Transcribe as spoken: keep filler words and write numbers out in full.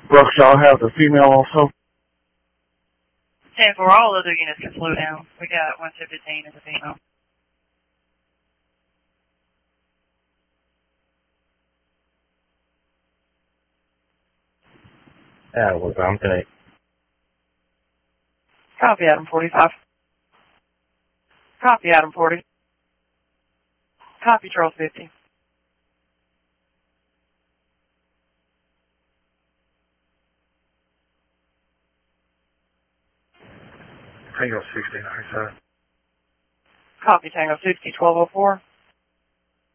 Brooks, y'all have the female also? ten four, all other units can slow down. We got one two fifteen as a female. Yeah, we're going today. Copy, Adam forty-five. Copy, Adam forty. Copy, Charles fifty. Tango sixty-nine, sir. Copy, Tango sixty, twelve oh four.